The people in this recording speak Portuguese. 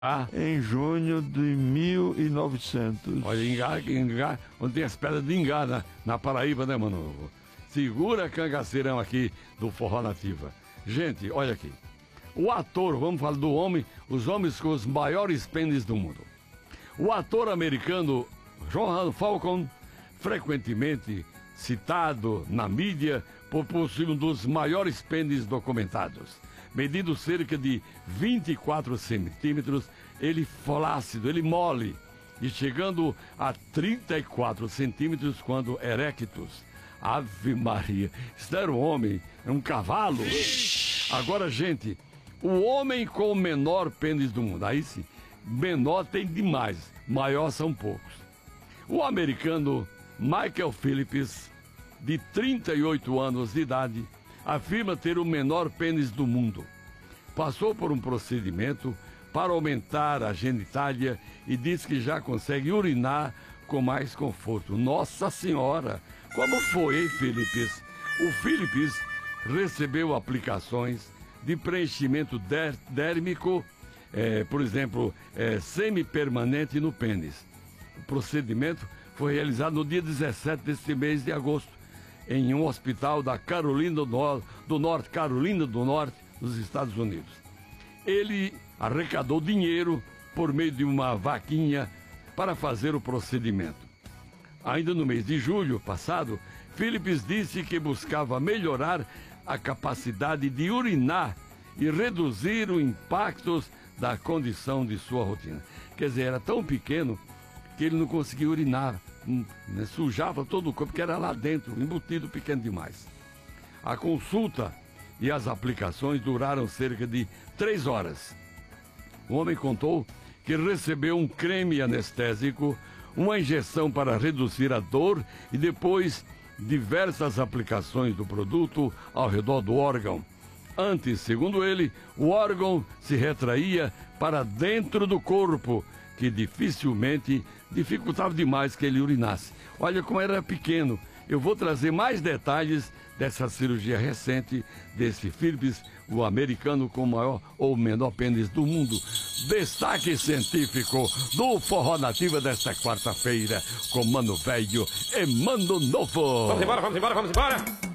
em junho de 1900. Olha, Ingá, onde tem as pedras de Ingá, na Paraíba, né, mano? Segura cangaceirão aqui do Forró Nativa. Gente, olha aqui. O ator, vamos falar do homem, os homens com os maiores pênis do mundo. O ator americano Johan Falcon, frequentemente citado na mídia por possuir um dos maiores pênis documentados. Medindo cerca de 24 centímetros, ele flácido, ele mole, e chegando a 34 centímetros quando erectus. Ave Maria, isso era um homem, é um cavalo. Agora, gente, o homem com o menor pênis do mundo, aí sim, menor tem demais, maior são poucos. O americano Michael Phillips, de 38 anos de idade, afirma ter o menor pênis do mundo. Passou por um procedimento para aumentar a genitália e diz que já consegue urinar com mais conforto. Nossa Senhora! Como foi, hein, Phillips? O Phillips recebeu aplicações de preenchimento dérmico, por exemplo, semipermanente no pênis. O procedimento foi realizado no dia 17 deste mês de agosto, em um hospital da Carolina do Norte, nos Estados Unidos. Ele arrecadou dinheiro por meio de uma vaquinha para fazer o procedimento. Ainda no mês de julho passado, Phillips disse que buscava melhorar a capacidade de urinar e reduzir os impactos da condição de sua rotina. Quer dizer, era tão pequeno que ele não conseguia urinar, sujava todo o corpo, porque era lá dentro, embutido pequeno demais. A consulta e as aplicações duraram cerca de 3 horas. O homem contou que recebeu um creme anestésico, uma injeção para reduzir a dor e depois diversas aplicações do produto ao redor do órgão. Antes, segundo ele, o órgão se retraía para dentro do corpo, que dificultava demais que ele urinasse. Olha como era pequeno. Eu vou trazer mais detalhes dessa cirurgia recente desse Phillips, o americano com o maior ou menor pênis do mundo. Destaque científico do Forró Nativa desta quarta-feira, com Mano Velho e Mano Novo. Vamos embora, vamos embora, vamos embora!